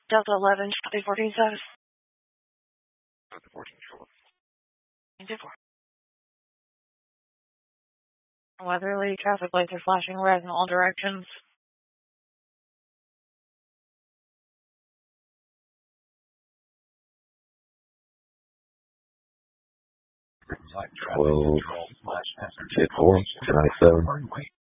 Delta 11, copy 14 status. Delta 14, short. 24. Weatherly, traffic lights are flashing red in all directions. Like 12, 10-4, 1097.